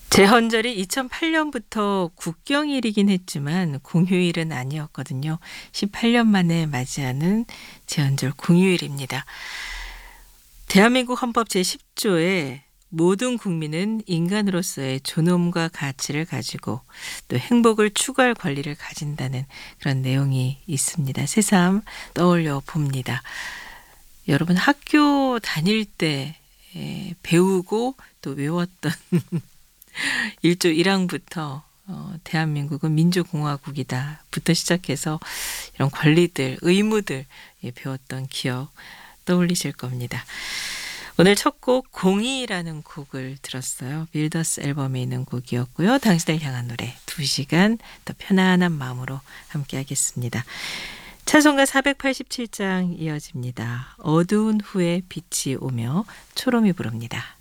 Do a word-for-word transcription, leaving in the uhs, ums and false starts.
제헌절이 이천팔 년부터 국경일이긴 했지만 공휴일은 아니었거든요. 십팔 년 만에 맞이하는 제헌절 공휴일입니다. 대한민국 헌법 제십 조에 모든 국민은 인간으로서의 존엄과 가치를 가지고 또 행복을 추구할 권리를 가진다는 그런 내용이 있습니다. 새삼 떠올려 봅니다. 여러분 학교 다닐 때 배우고 또 외웠던 일조 일 항부터 어, 대한민국은 민주공화국이다 부터 시작해서 이런 권리들, 의무들 예, 배웠던 기억 떠올리실 겁니다. 오늘 첫 곡 공이라는 곡을 들었어요. 빌더스 앨범에 있는 곡이었고요. 당신을 향한 노래 두 시간 더 편안한 마음으로 함께 하겠습니다. 찬송가 사백팔십칠 장 이어집니다. 어두운 후에 빛이 오며 초롬이 부릅니다.